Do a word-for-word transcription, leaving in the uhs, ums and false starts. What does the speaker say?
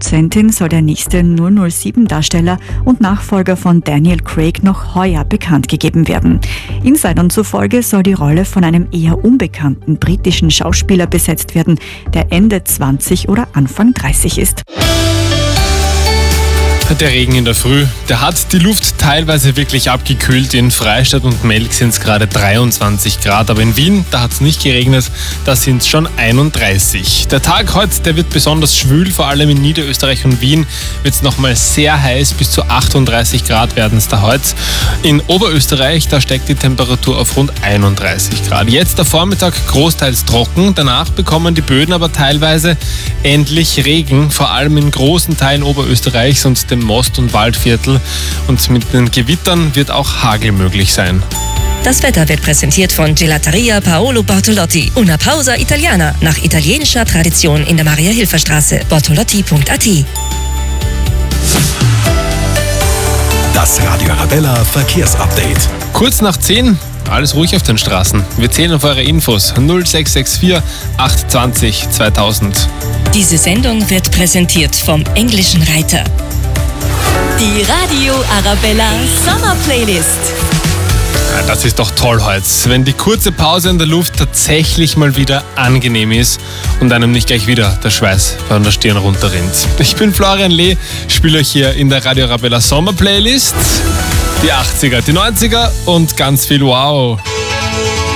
Produzentin soll der nächste null null sieben-Darsteller und Nachfolger von Daniel Craig noch heuer bekannt gegeben werden. Insidern zufolge soll die Rolle von einem eher unbekannten britischen Schauspieler besetzt werden, der Ende zwanzig oder Anfang dreißig ist. Der Regen in der Früh, der hat die Luft teilweise wirklich abgekühlt. In Freistadt und Melk sind es gerade dreiundzwanzig Grad, aber in Wien, da hat es nicht geregnet, da sind es schon einunddreißig. Der Tag heute, der wird besonders schwül, vor allem in Niederösterreich und Wien wird es nochmal sehr heiß, bis zu achtunddreißig Grad werden es da heute. In Oberösterreich, da steigt die Temperatur auf rund einunddreißig Grad. Jetzt der Vormittag großteils trocken, danach bekommen die Böden aber teilweise endlich Regen, vor allem in großen Teilen Oberösterreichs und dem Most- und Waldviertel, und mit den Gewittern wird auch Hagel möglich sein. Das Wetter wird präsentiert von Gelateria Paolo Bortolotti, una pausa italiana, nach italienischer Tradition in der Maria-Hilfer-Straße, bortolotti punkt a t. Das Radio Arabella Verkehrsupdate. Kurz nach zehn, alles ruhig auf den Straßen. Wir zählen auf eure Infos null sechs sechs vier acht zwei null zweitausend. Diese Sendung wird präsentiert vom Englischen Reiter. Die Radio Arabella Sommer Playlist. Ja, das ist doch toll heute, wenn die kurze Pause in der Luft tatsächlich mal wieder angenehm ist und einem nicht gleich wieder der Schweiß von der Stirn runterrinnt. Ich bin Florian Lee, spiele euch hier in der Radio Arabella Sommer Playlist die achtziger, die neunziger und ganz viel Wow.